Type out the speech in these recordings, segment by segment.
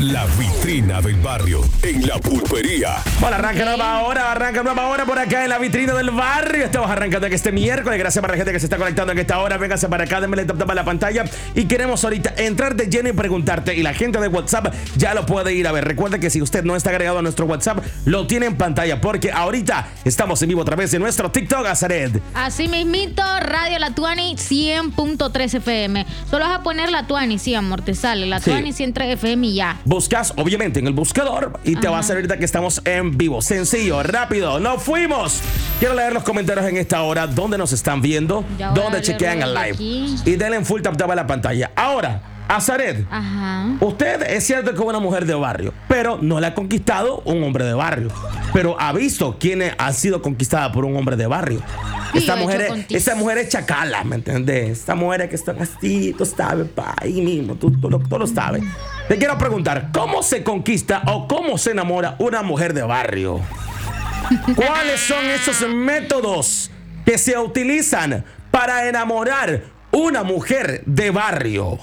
La vitrina del barrio en La Pulpería. Bueno, arranca nueva hora por acá en la vitrina del barrio. Estamos arrancando aquí este miércoles. Gracias para la gente que se está conectando en esta hora. Véngase para acá, denme tap a la pantalla. Y queremos ahorita entrar de lleno y preguntarte. Y la gente de WhatsApp ya lo puede ir a ver. Recuerda que si usted no está agregado a nuestro WhatsApp, lo tiene en pantalla. Porque ahorita estamos en vivo a través de nuestro TikTok, Azaret. Así mismito, Radio La Tuani 100.3 FM. Solo vas a poner La Tuani, sí, amor, te sale. La Tuani 103 FM y ya. Buscas, obviamente, en el buscador y te va a salir ahorita que estamos en vivo. Sencillo, rápido, ¡nos fuimos! Quiero leer los comentarios en esta hora, dónde nos están viendo, dónde chequean el live. Aquí. Y denle en full tap a la pantalla. Ahora, Azaret, usted es cierto que es una mujer de barrio, pero no la ha conquistado un hombre de barrio. Pero ha visto quién ha sido conquistada por un hombre de barrio. Sí, Esta mujer es chacala, ¿me entendés? Esta mujer es que están así, tú sabes, pa, ahí mismo, tú lo sabes. Te quiero preguntar, ¿cómo se conquista o cómo se enamora una mujer de barrio? ¿Cuáles son esos métodos que se utilizan para enamorar una mujer de barrio?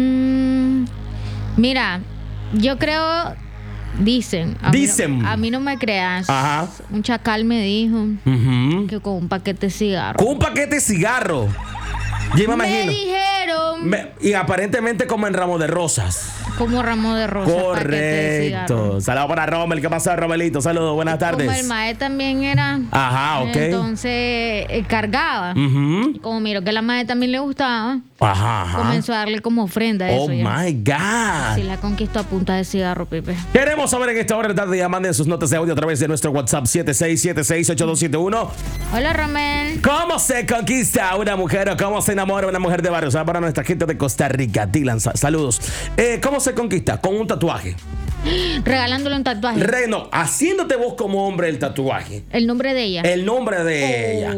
Mira, yo creo... Dicen. A mí no me creas. Ajá. Un chacal me dijo que con un paquete de cigarro. Con un paquete de cigarro. Yo me imagino. Dijeron. Y aparentemente como en ramo de rosas. Como ramo de rosas. Correcto. Saludos para Rommel. ¿Qué pasa, Romelito? Saludos, buenas tardes. Como el mae también era. Ajá, ok. Entonces cargaba. Como miró que la mae también le gustaba. Ajá. Comenzó a darle como ofrenda a eso. Oh my God. Sí, la conquistó a punta de cigarro, Pipe. Queremos saber en esta hora de tarde. Ya manden sus notas de audio a través de nuestro WhatsApp 76768271. Hola, Romel. ¿Cómo se conquista a una mujer o cómo se enamora a una mujer de barrio? O sea, para nuestra gente de Costa Rica. Dylan, saludos. ¿Cómo se conquista? Con un tatuaje. Regalándole un tatuaje. No, haciéndote vos como hombre el tatuaje. El nombre de ella. El nombre de ella.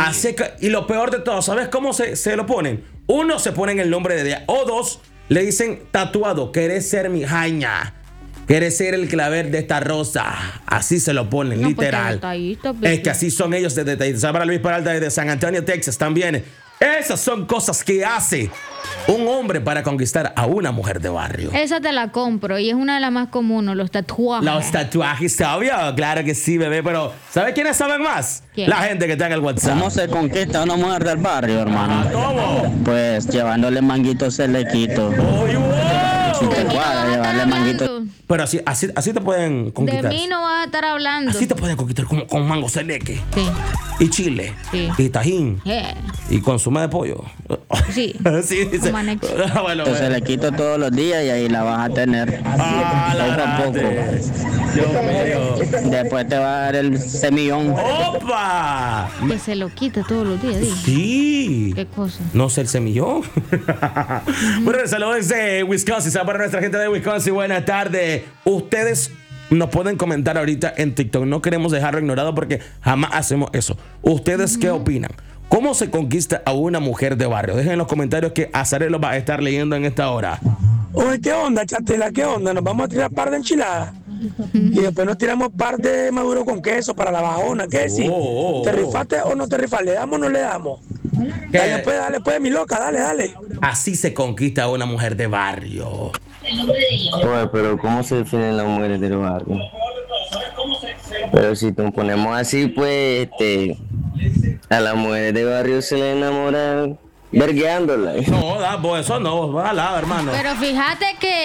Y lo peor de todo, ¿sabes cómo se lo ponen? Uno, se ponen el nombre de ella. O dos, le dicen tatuado, ¿querés ser mi jaña? ¿Quieres ser el clavel de esta rosa? Así se lo ponen, no, literal. Es que así son ellos de detallito. ¿Sabes? Para Luis Peralta de San Antonio, Texas también. Esas son cosas que hace un hombre para conquistar a una mujer de barrio. Esa te la compro y es una de las más comunes, los tatuajes. Los tatuajes, obvio. Claro que sí, bebé. Pero ¿sabes quiénes saben más? ¿Quién? La gente que está en el WhatsApp. ¿Cómo se conquista a una mujer del barrio, hermano? ¿Cómo? Pues llevándole manguitos selequitos. Si te cuadra, llevarle manguitos. Pero así te pueden conquistar. De mí no vas a estar hablando. Así te pueden conquistar con mango seleque. Sí. Y chile. Sí. Y tajín. Yeah. Y consuma de pollo. Sí. Sí, dice. Bueno. Entonces le quito todos los días y ahí la vas a tener. Poco a poco. Dios mío. Después te va a dar el semillón. ¡Opa! Que se lo quite todos los días, digo. Sí. ¿Qué cosa? No sé, el semillón. Bueno, saludos desde Wisconsin. Saludos para nuestra gente de Wisconsin. Buenas tardes. Ustedes nos pueden comentar ahorita en TikTok. No queremos dejarlo ignorado porque jamás hacemos eso. ¿Ustedes qué opinan? ¿Cómo se conquista a una mujer de barrio? Dejen en los comentarios que Azaret lo va a estar leyendo en esta hora. Oye, ¿qué onda, Chatela? ¿Qué onda? Nos vamos a tirar par de enchiladas. Y después nos tiramos par de maduro con queso para la bajona. ¿Qué decís? Oh. ¿Te rifaste o no te rifaste? ¿Le damos o no le damos? Dale pues, mi loca, dale. Así se conquista a una mujer de barrio. Oye, pero ¿cómo se definen las mujeres del barrio? Pero si nos ponemos así, pues, a las mujeres de barrio se le enamoran vergueándola. No, pues eso no, ojalá, hermano. Pero fíjate que